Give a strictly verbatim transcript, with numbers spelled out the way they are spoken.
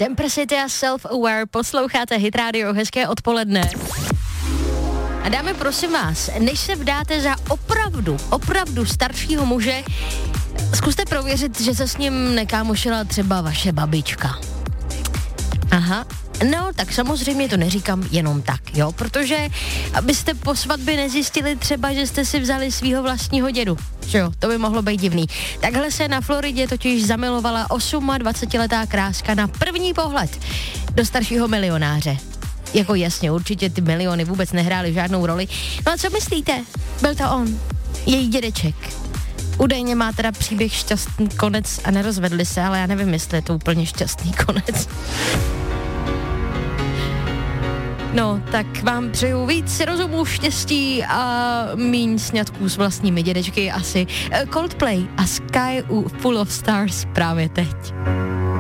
Temprosity a Self-Aware, posloucháte Hit Radio, hezké odpoledne. A dáme, prosím vás, než se vdáte za opravdu, opravdu staršího muže, zkuste prověřit, že se s ním nekámošila třeba vaše babička. Aha. No, tak samozřejmě to neříkám jenom tak, jo, protože abyste po svatbě nezjistili třeba, že jste si vzali svýho vlastního dědu, že jo, to by mohlo být divný. Takhle se na Floridě totiž zamilovala dvacetiosmiletá kráska na první pohled do staršího milionáře. Jako jasně, určitě ty miliony vůbec nehrály žádnou roli. No a co myslíte? Byl to on, její dědeček. Údajně má teda příběh šťastný konec a nerozvedli se, ale já nevím, jestli je to úplně šťastný konec. No, tak vám přeju víc rozumu, štěstí a míň sňatků s vlastními dědečky asi. Coldplay a Sky Full of Stars právě teď.